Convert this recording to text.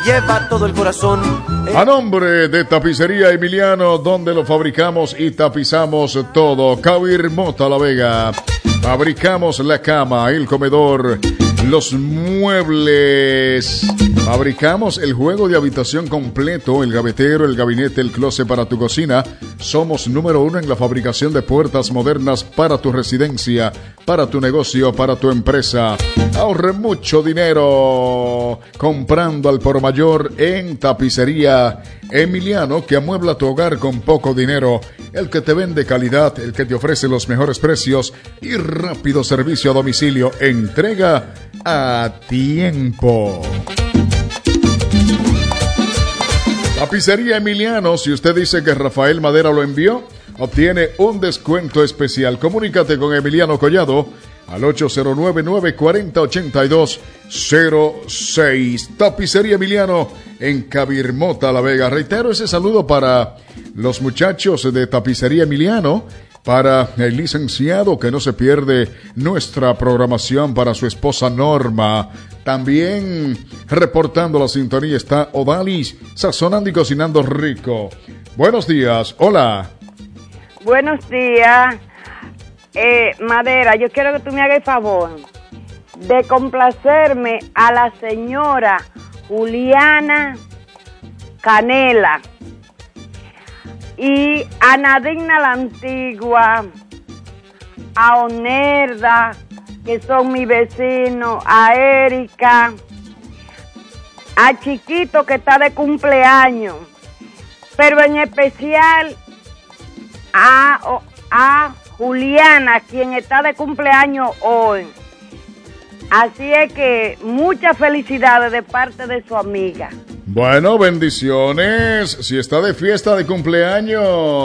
lleva todo el corazón. A nombre de Tapicería Emiliano, donde lo fabricamos y tapizamos todo. Cabir Mota La Vega. Fabricamos la cama, el comedor, los muebles. Fabricamos el juego de habitación completo, el gavetero, el gabinete, el closet para tu cocina. Somos número 1 en la fabricación de puertas modernas para tu residencia, para tu negocio, para tu empresa. Ahorre mucho dinero comprando al por mayor en Tapicería Emiliano, que amuebla tu hogar con poco dinero. El que te vende calidad, el que te ofrece los mejores precios y rápido servicio a domicilio. Entrega a tiempo. Tapicería Emiliano, si usted dice que Rafael Madera lo envió, obtiene un descuento especial. Comunícate con Emiliano Collado al 809-940-8206. Tapicería Emiliano en Cabirmota, La Vega. Reitero ese saludo para los muchachos de Tapicería Emiliano, para el licenciado que no se pierde nuestra programación, para su esposa Norma. También reportando la sintonía está Odalis, sazonando y cocinando rico. Buenos días, hola. Buenos días. Madera, yo quiero que tú me hagas el favor de complacerme a la señora Juliana Canela y a Nadina la Antigua, a Onerda, que son mis vecinos, a Erika, a Chiquito que está de cumpleaños, pero en especial a Juliana, quien está de cumpleaños hoy. Así es que muchas felicidades de parte de su amiga. Bueno, bendiciones. Si está de fiesta de cumpleaños.